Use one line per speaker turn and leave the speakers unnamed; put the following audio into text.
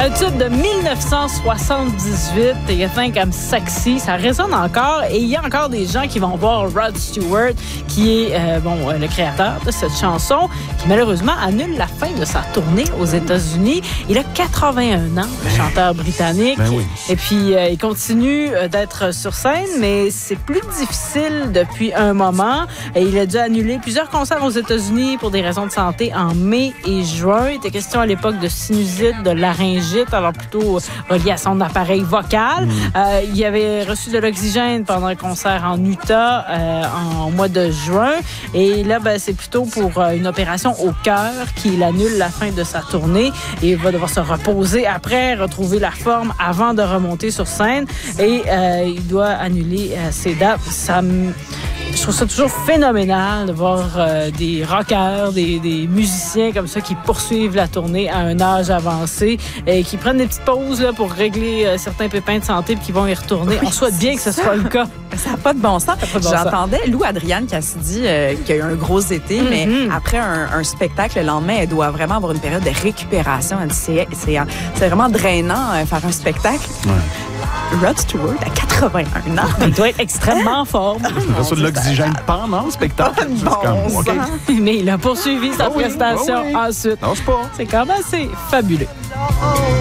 Un tube de 1978, il est comme sexy, ça résonne encore et il y a encore des gens qui vont voir Rod Stewart, qui est le créateur de cette chanson, qui malheureusement annule la fin de sa tournée aux États-Unis. Il a 81 ans, le chanteur britannique.
Oui.
Et puis, il continue d'être sur scène, mais c'est plus difficile depuis un moment. Et il a dû annuler plusieurs concerts aux États-Unis pour des raisons de santé en mai et juin. Il était question à l'époque de sinusite, de laryngite, alors plutôt relié à son appareil vocal. Il avait reçu de l'oxygène pendant un concert en Utah en mois de juin. Et là, c'est plutôt pour une opération au cœur qu'il annule la fin de sa tournée. Et il va devoir se reposer après, retrouver la forme avant de remonter sur scène. Et il doit annuler ses dates. Je trouve ça toujours phénoménal de voir des rockers, des musiciens comme ça qui poursuivent la tournée à un âge avancé et qui prennent des petites pauses là, pour régler certains pépins de santé puis qui vont y retourner. On souhaite bien que ce soit le cas.
Ça n'a pas de bon sens. J'entendais Lou Adrienne qui s'est dit qu'il y a eu un gros été, mais après un spectacle, le lendemain, elle doit vraiment avoir une période de récupération. Elle dit c'est vraiment drainant faire un spectacle.
Ouais.
Rod Stewart, à 81 ans.
Il doit être extrêmement fort.
Il reçoit de l'oxygène pendant le spectacle.
Mais il a poursuivi sa prestation ensuite.
Non, c'est pas.
C'est quand même assez fabuleux.